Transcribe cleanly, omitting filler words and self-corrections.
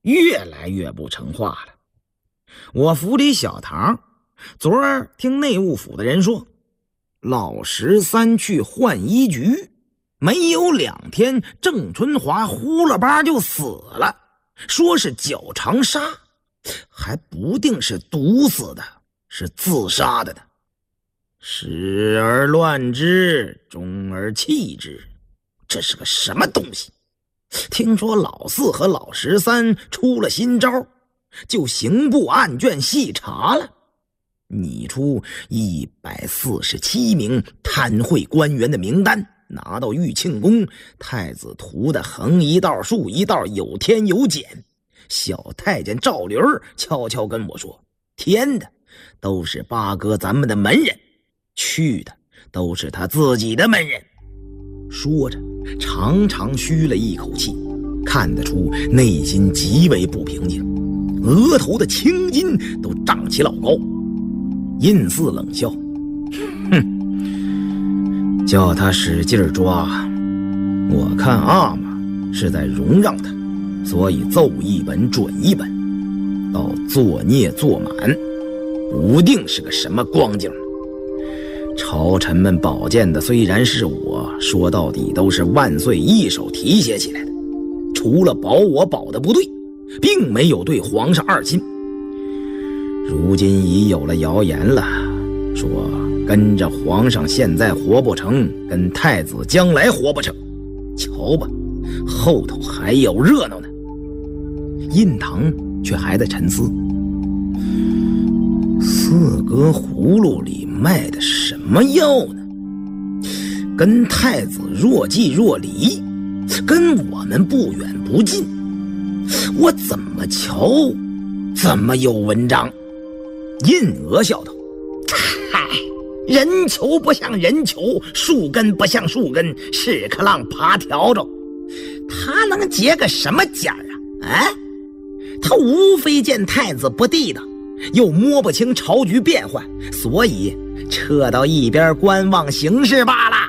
越来越不成话了。我府里小堂昨儿听内务府的人说，老13去换衣局，没有2天，郑春华呼啦吧就死了，说是脚长杀，还不定是毒死的，是自杀的呢。时而乱之，终而弃之，这是个什么东西？听说老4和老13出了新招，就刑部案卷细查了，拟出147名贪贿官员的名单，拿到玉庆宫，太子涂的横一道竖一道，有添有减。小太监赵驴悄悄跟我说，添的都是八哥咱们的门人，去的都是他自己的门人。说着长长吁了一口气，看得出内心极为不平静，额头的青筋都涨起老高。印似冷笑，叫他使劲抓，我看阿玛是在容让他，所以奏一本准一本，到作孽做满，不定是个什么光景。朝臣们保荐的虽然是我，说到底都是万岁一手提携起来的，除了保我保的不对，并没有对皇上二心。如今已有了谣言了，说跟着皇上现在活不成，跟太子将来活不成，瞧吧，后头还有热闹呢。印堂却还在沉思，4哥葫芦里卖的什么药呢？跟太子若即若离，跟我们不远不近，我怎么瞧怎么有文章。印额笑道，嗨，人球不像人球，树根不像树根，屎壳郎爬笤帚，他能结个什么尖啊？他无非见太子不地道，又摸不清朝局变幻，所以撤到一边观望形势罢了。